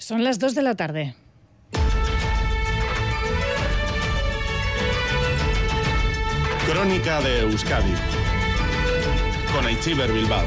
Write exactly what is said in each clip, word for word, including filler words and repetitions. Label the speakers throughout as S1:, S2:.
S1: Son las dos de la tarde.
S2: Crónica de Euskadi con Aitziber Bilbao.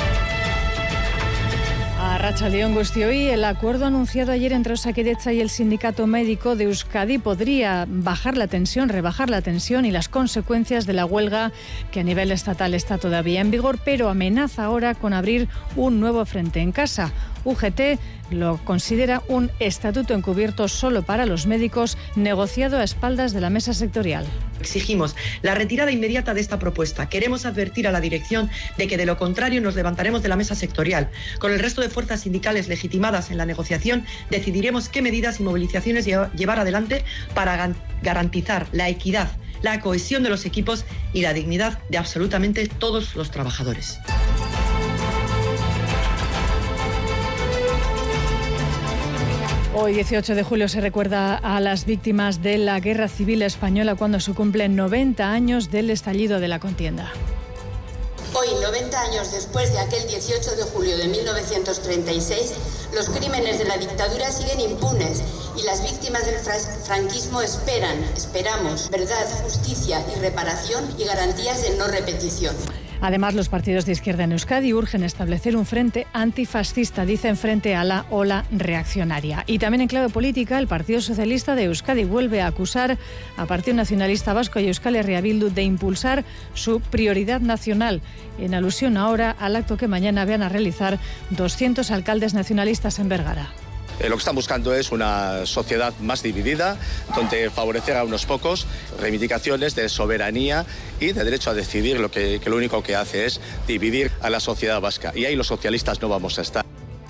S1: Arratsaldeon guztioi, el acuerdo anunciado ayer entre Osakidetza y el Sindicato Médico de Euskadi podría bajar la tensión, rebajar la tensión y las consecuencias de la huelga que a nivel estatal está todavía en vigor, pero amenaza ahora con abrir un nuevo frente en casa. U G T lo considera un estatuto encubierto solo para los médicos, negociado a espaldas de la mesa sectorial.
S3: Exigimos la retirada inmediata de esta propuesta. Queremos advertir a la dirección de que de lo contrario nos levantaremos de la mesa sectorial. Con el resto de fuerzas sindicales legitimadas en la negociación decidiremos qué medidas y movilizaciones llevar adelante para garantizar la equidad, la cohesión de los equipos y la dignidad de absolutamente todos los trabajadores.
S1: Hoy, dieciocho de julio, se recuerda a las víctimas de la Guerra Civil Española cuando se cumplen noventa años del estallido de la contienda.
S4: Hoy, noventa años después de aquel dieciocho de julio de mil novecientos treinta y seis, los crímenes de la dictadura siguen impunes y las víctimas del franquismo esperan, esperamos, verdad, justicia y reparación y garantías de no repetición.
S1: Además, los partidos de izquierda en Euskadi urgen establecer un frente antifascista, dicen, frente a la ola reaccionaria. Y también en clave política, el Partido Socialista de Euskadi vuelve a acusar a Partido Nacionalista Vasco y Euskal Herria Bildu de impulsar su prioridad nacional, en alusión ahora al acto que mañana van a realizar doscientos alcaldes nacionalistas en Bergara.
S5: Eh, lo que están buscando es una sociedad más dividida, donde favorecer a unos pocos, reivindicaciones de soberanía y de derecho a decidir, lo que, que lo único que hace es dividir a la sociedad vasca. Y ahí los socialistas no vamos a estar.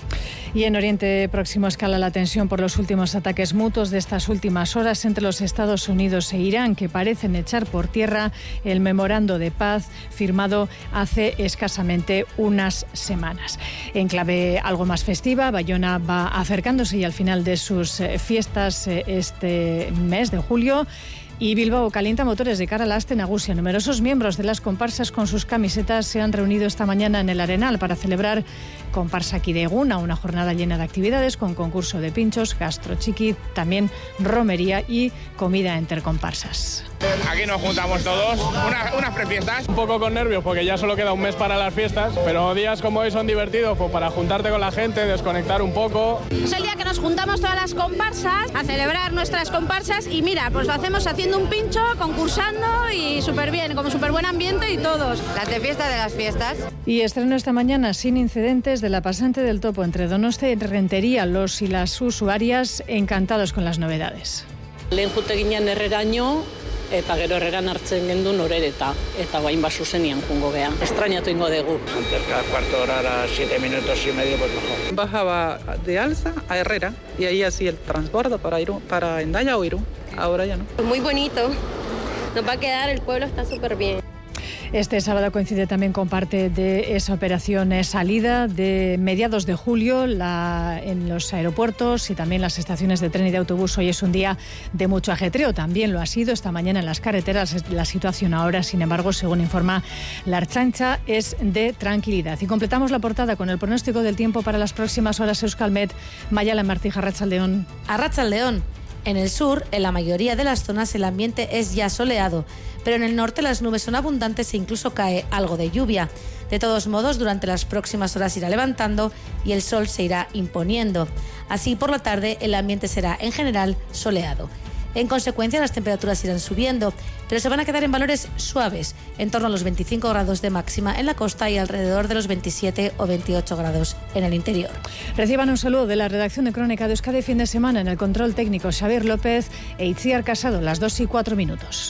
S1: Y en Oriente Próximo escala la tensión por los últimos ataques mutuos de estas últimas horas entre los Estados Unidos e Irán, que parecen echar por tierra el memorando de paz firmado hace escasamente unas semanas. En clave algo más festiva, Bayona va acercándose ya al final de sus fiestas este mes de julio. Y Bilbao calienta motores de cara a la Aste Nagusia. Numerosos miembros de las comparsas con sus camisetas se han reunido esta mañana en el Arenal para celebrar Comparsa Kideguna, una jornada llena de actividades con concurso de pinchos, gastrochiqui, también romería y comida entre comparsas.
S6: Aquí nos juntamos todos, una, unas prefiestas. Un poco con nervios porque ya solo queda un mes para las fiestas, pero días como hoy son divertidos pues, para juntarte con la gente, desconectar un poco.
S7: Es el día que nos juntamos todas las comparsas a celebrar nuestras comparsas y mira, pues lo hacemos haciendo un pincho, concursando y súper bien, como súper buen ambiente y todos.
S8: Las de fiesta de las fiestas.
S1: Y estreno esta mañana sin incidentes de la pasante del Topo entre Donostia y Rentería. Los y las usuarias encantados con las novedades.
S9: Lehen jute ginen Herreraino, eta gero Herreran hartzen gendun Orereta, eta guain basu zenian jungo gean. Estrañatu ingo dugu.
S10: Cerca cuarto hora, a siete minutos y medio, pues mejor.
S11: Bajaba de Alza a Herrera y ahí hacía el transbordo para Irún, para Hendaya o Irún. Ahora ya no.
S12: Muy bonito. Nos va a quedar, el pueblo está súper bien.
S1: Este sábado coincide también con parte de esa operación salida de mediados de julio la, en los aeropuertos y también las estaciones de tren y de autobús. Hoy es un día de mucho ajetreo, también lo ha sido esta mañana en las carreteras. La situación ahora, sin embargo, según informa la Ertzaintza, es de tranquilidad. Y completamos la portada con el pronóstico del tiempo para las próximas horas. Euskalmet, Mayala Martija, Arratsaldeon.
S13: Arratsaldeon. En el sur, en la mayoría de las zonas, el ambiente es ya soleado, pero en el norte las nubes son abundantes e incluso cae algo de lluvia. De todos modos, durante las próximas horas irá levantando y el sol se irá imponiendo. Así, por la tarde, el ambiente será, en general, soleado. En consecuencia, las temperaturas irán subiendo, pero se van a quedar en valores suaves, en torno a los veinticinco grados de máxima en la costa y alrededor de los veintisiete o veintiocho grados en el interior.
S1: Reciban un saludo de la redacción de Crónica de Euskadi fin de semana. En el control técnico, Xavier López e Itziar Casado, las dos y cuatro minutos.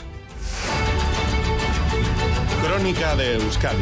S2: Crónica de Euskadi.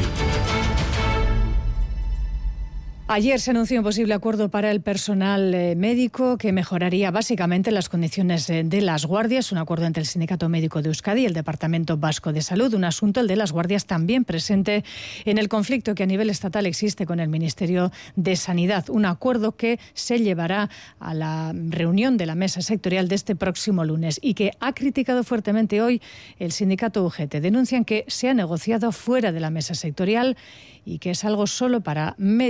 S1: Ayer se anunció un posible acuerdo para el personal eh, médico que mejoraría básicamente las condiciones eh, de las guardias. Un acuerdo entre el Sindicato Médico de Euskadi y el Departamento Vasco de Salud. Un asunto, el de las guardias, también presente en el conflicto que a nivel estatal existe con el Ministerio de Sanidad. Un acuerdo que se llevará a la reunión de la mesa sectorial de este próximo lunes y que ha criticado fuertemente hoy el sindicato U G T. Denuncian que se ha negociado fuera de la mesa sectorial y que es algo solo para médicos.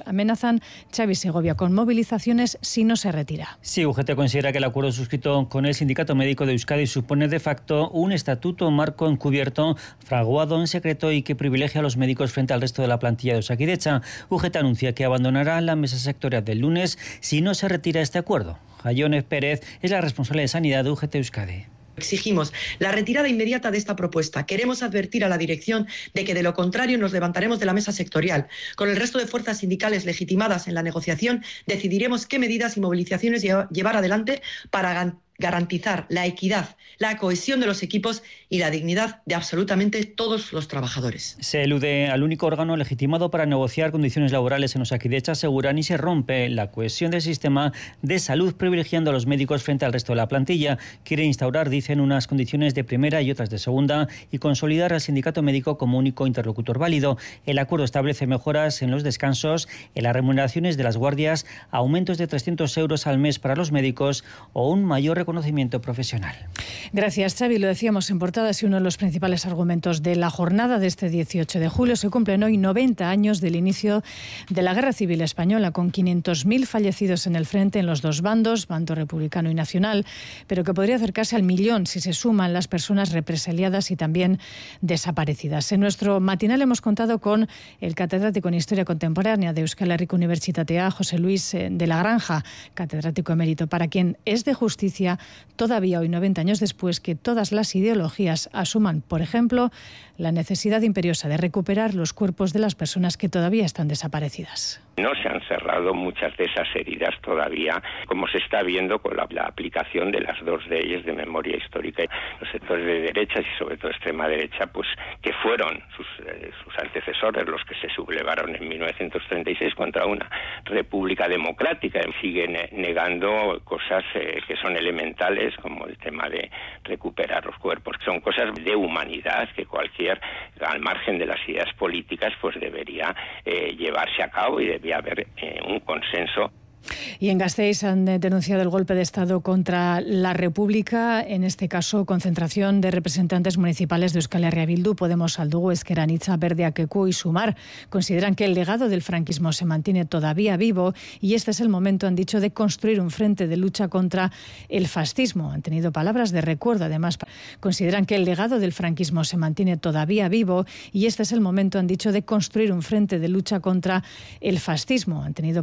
S1: amenazan, Xavi Segovia, con movilizaciones si no se retira.
S8: Sí, U G T considera que el acuerdo suscrito con el Sindicato Médico de Euskadi supone de facto un estatuto marco encubierto, fraguado en secreto y que privilegia a los médicos frente al resto de la plantilla de Osakidecha. U G T anuncia que abandonará la mesa sectorial del lunes si no se retira este acuerdo. Jayone Pérez es la responsable de Sanidad de U G T Euskadi.
S3: Exigimos la retirada inmediata de esta propuesta. Queremos advertir a la dirección de que de lo contrario nos levantaremos de la mesa sectorial. Con el resto de fuerzas sindicales legitimadas en la negociación decidiremos qué medidas y movilizaciones llevar adelante para garantizar la equidad, la cohesión de los equipos y la dignidad de absolutamente todos los trabajadores.
S8: Se elude al único órgano legitimado para negociar condiciones laborales en Osakidecha, aseguran, y se rompe la cohesión del sistema de salud privilegiando a los médicos frente al resto de la plantilla. Quiere instaurar, dicen, unas condiciones de primera y otras de segunda y consolidar al sindicato médico como único interlocutor válido. El acuerdo establece mejoras en los descansos, en las remuneraciones de las guardias, aumentos de trescientos euros al mes para los médicos o un mayor reconocimiento profesional.
S1: Gracias, Xavi. Lo decíamos en portada, y uno de los principales argumentos de la jornada de este dieciocho de julio. Se cumplen hoy noventa años del inicio de la Guerra Civil Española, con quinientos mil fallecidos en el frente en los dos bandos, bando republicano y nacional, pero que podría acercarse al millón si se suman las personas represaliadas y también desaparecidas. En nuestro matinal hemos contado con el catedrático en Historia Contemporánea de Euskal Herriko Unibertsitatea, José Luis de la Granja, catedrático emérito, para quien es de justicia todavía hoy, noventa años después, que todas las ideologías asuman, por ejemplo, la necesidad imperiosa de recuperar los cuerpos de las personas que todavía están desaparecidas.
S14: No se han cerrado muchas de esas heridas todavía, como se está viendo con la, la aplicación de las dos leyes de memoria histórica. Los sectores de derecha y sobre todo extrema derecha, pues que fueron sus, eh, sus antecesores los que se sublevaron en mil novecientos treinta y seis contra una república democrática, siguen eh, negando cosas eh, que son elementales, como el tema de recuperar los cuerpos. Son cosas de humanidad que cualquier, al margen de las ideas políticas, pues debería eh, llevarse a cabo y debería haber eh, un consenso.
S1: Y en Gasteiz han denunciado el golpe de Estado contra la República, en este caso concentración de representantes municipales de Euskal Herria Bildu, Podemos, Aldugu, Ezker Anitza, Verde, Akeku y Sumar. Consideran que el legado del franquismo se mantiene todavía vivo y este es el momento, han dicho, de construir un frente de lucha contra el fascismo. Han tenido palabras de recuerdo, además. Consideran que el legado del franquismo se mantiene todavía vivo y este es el momento, han dicho, de construir un frente de lucha contra el fascismo. Han tenido